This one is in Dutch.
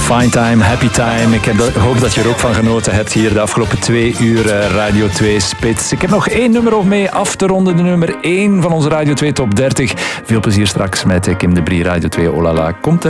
Fine time, happy time. Ik hoop dat je er ook van genoten hebt hier de afgelopen 2 uur Radio 2 Spits. Ik heb nog 1 nummer om mee af te ronden. De nummer 1 van onze Radio 2 Top 30. Veel plezier straks met Kim de Brie, Radio 2 Olala. Komt er.